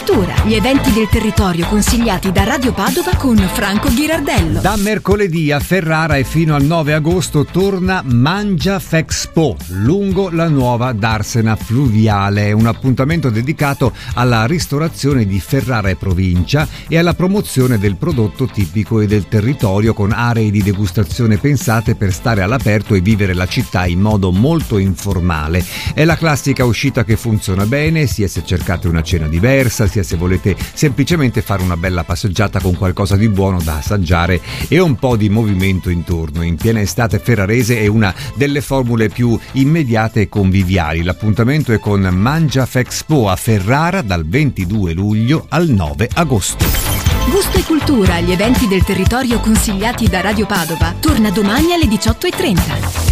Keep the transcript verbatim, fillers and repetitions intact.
Cultura, gli eventi del territorio consigliati da Radio Padova con Franco Ghirardello. Da mercoledì a Ferrara e fino al nove agosto torna Mangia Fexpo lungo la nuova Darsena Fluviale, un appuntamento dedicato alla ristorazione di Ferrara e provincia e alla promozione del prodotto tipico e del territorio, con aree di degustazione pensate per stare all'aperto e vivere la città in modo molto informale. È la classica uscita che funziona bene, sia se cercate una cena diversa, sia se volete semplicemente fare una bella passeggiata con qualcosa di buono da assaggiare e un po' di movimento intorno. In piena estate ferrarese è una delle formule più immediate e conviviali. L'appuntamento è con Mangia Fexpo a Ferrara dal ventidue luglio al nove agosto. Gusto e cultura, gli eventi del territorio consigliati da Radio Padova, torna domani alle diciotto e trenta.